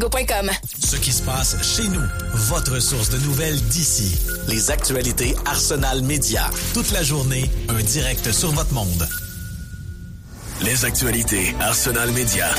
Go.com. Ce qui se passe chez nous, votre source de nouvelles d'ici. Les actualités Arsenal Média. Toute la journée, un direct sur votre monde. Les actualités Arsenal Média.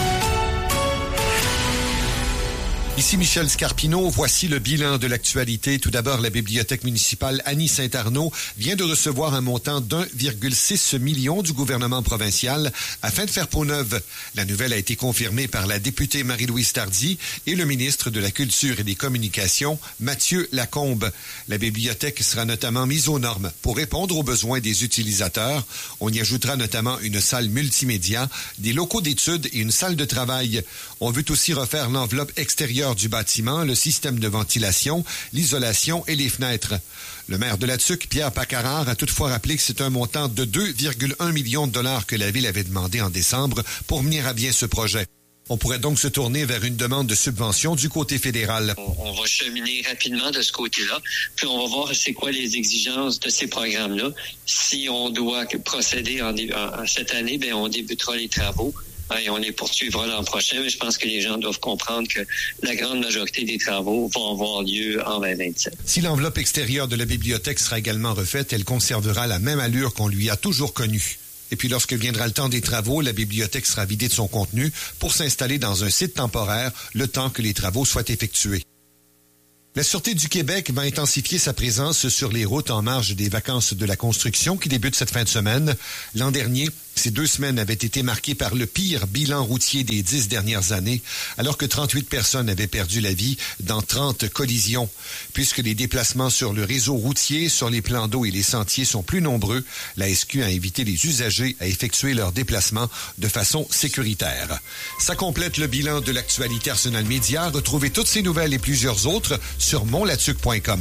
Ici Michel Scarpino, voici le bilan de l'actualité. Tout d'abord, la bibliothèque municipale Annie Saint-Arnaud vient de recevoir un montant d'1,6 million du gouvernement provincial afin de faire peau neuve. La nouvelle a été confirmée par la députée Marie-Louise Tardy et le ministre de la Culture et des Communications, Mathieu Lacombe. La bibliothèque sera notamment mise aux normes pour répondre aux besoins des utilisateurs. On y ajoutera notamment une salle multimédia, des locaux d'études et une salle de travail. On veut aussi refaire l'enveloppe extérieure du bâtiment, le système de ventilation, l'isolation et les fenêtres. Le maire de la Tuque, Pierre Paccarard, a toutefois rappelé que c'est un montant de 2,1 millions de dollars que la Ville avait demandé en décembre pour mener à bien ce projet. On pourrait donc se tourner vers une demande de subvention du côté fédéral. On va cheminer rapidement de ce côté-là, puis on va voir c'est quoi les exigences de ces programmes-là. Si on doit procéder en cette année, bien on débutera les travaux. Et on les poursuivra l'an prochain, mais je pense que les gens doivent comprendre que la grande majorité des travaux vont avoir lieu en 2027. Si l'enveloppe extérieure de la bibliothèque sera également refaite, elle conservera la même allure qu'on lui a toujours connue. Et puis lorsque viendra le temps des travaux, la bibliothèque sera vidée de son contenu pour s'installer dans un site temporaire le temps que les travaux soient effectués. La Sûreté du Québec va intensifier sa présence sur les routes en marge des vacances de la construction qui débutent cette fin de semaine. L'an dernier, ces 2 semaines avaient été marquées par le pire bilan routier des 10 dernières années, alors que 38 personnes avaient perdu la vie dans 30 collisions. Puisque les déplacements sur le réseau routier, sur les plans d'eau et les sentiers sont plus nombreux, la SQ a invité les usagers à effectuer leurs déplacements de façon sécuritaire. Ça complète le bilan de l'actualité Arsenal Média. Retrouvez toutes ces nouvelles et plusieurs autres sur monlatuc.com.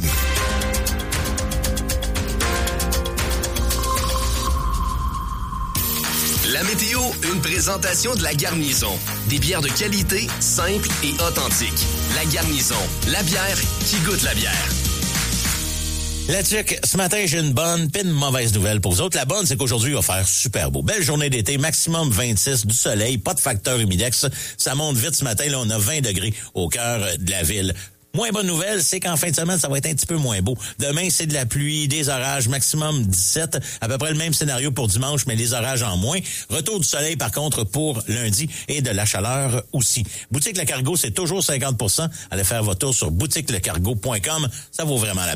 La météo, une présentation de La Garnison. Des bières de qualité, simples et authentiques. La Garnison, la bière qui goûte la bière. La Tuque, ce matin, j'ai une bonne puis une mauvaise nouvelle pour vous autres. La bonne, c'est qu'aujourd'hui, il va faire super beau. Belle journée d'été, maximum 26, du soleil, pas de facteur humidex. Ça monte vite ce matin, là, on a 20 degrés au cœur de la ville. Moins bonne nouvelle, c'est qu'en fin de semaine, ça va être un petit peu moins beau. Demain, c'est de la pluie, des orages, maximum 17. À peu près le même scénario pour dimanche, mais les orages en moins. Retour du soleil, par contre, pour lundi et de la chaleur aussi. Boutique Le Cargo, c'est toujours 50%. Allez faire votre tour sur boutiquelecargo.com. Ça vaut vraiment la peine.